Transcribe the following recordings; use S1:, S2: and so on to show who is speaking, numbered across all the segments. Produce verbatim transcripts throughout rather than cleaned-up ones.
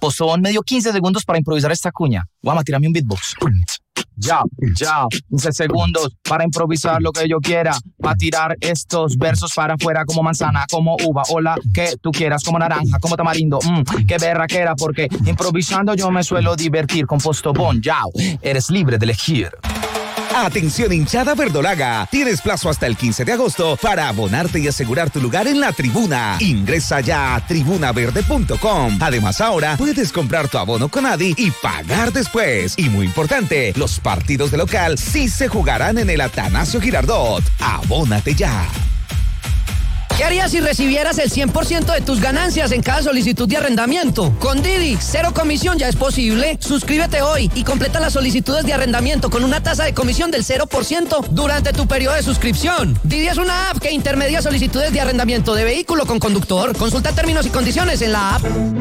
S1: Postobón me dio quince segundos para improvisar esta cuña. Guama, tírame un beatbox. Ya, ya, quince segundos para improvisar lo que yo quiera, para tirar estos versos para afuera como manzana, como uva, o la que tú quieras, como naranja, como tamarindo, mmm, qué berraquera, porque improvisando yo me suelo divertir con Postobón. Ya, eres libre de elegir.
S2: Atención hinchada verdolaga, tienes plazo hasta el quince de agosto para abonarte y asegurar tu lugar en la tribuna. Ingresa ya a tribuna verde punto com. Además ahora puedes comprar tu abono con Adi y pagar después. Y muy importante, los partidos de local sí se jugarán en el Atanasio Girardot. Abónate ya.
S3: ¿Qué harías si recibieras el cien por ciento de tus ganancias en cada solicitud de arrendamiento? Con Didi, cero comisión ya es posible. Suscríbete hoy y completa las solicitudes de arrendamiento con una tasa de comisión del cero por ciento durante tu periodo de suscripción. Didi es una app que intermedia solicitudes de arrendamiento de vehículo con conductor. Consulta términos y condiciones en la app.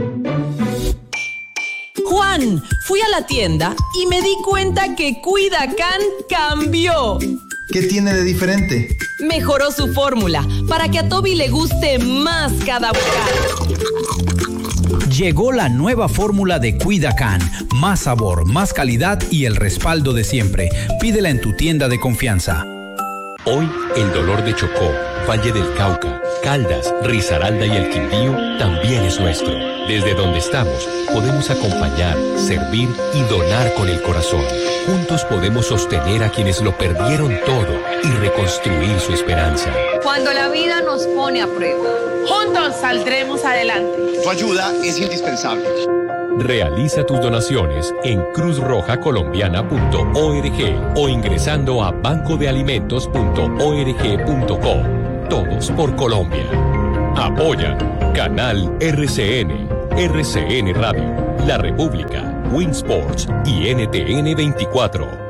S4: Juan, fui a la tienda y me di cuenta que Cuidacán cambió.
S5: ¿Qué tiene de diferente?
S4: Mejoró su fórmula para que a Toby le guste más cada bocado.
S6: Llegó la nueva fórmula de Cuidacán. Más sabor, más calidad y el respaldo de siempre. Pídela en tu tienda de confianza.
S7: Hoy, el dolor de Chocó, Valle del Cauca, Caldas, Risaralda y el Quindío también es nuestro. Desde donde estamos, podemos acompañar, servir y donar con el corazón. Juntos podemos sostener a quienes lo perdieron todo y reconstruir su esperanza.
S8: Cuando la vida nos pone a prueba, juntos saldremos adelante.
S9: Tu ayuda es indispensable.
S7: Realiza tus donaciones en cruz roja colombiana punto org o ingresando a banco de alimentos punto org punto co. Todos por Colombia. Apoya Canal R C N, R C N Radio, La República, Winsports y N T N veinticuatro.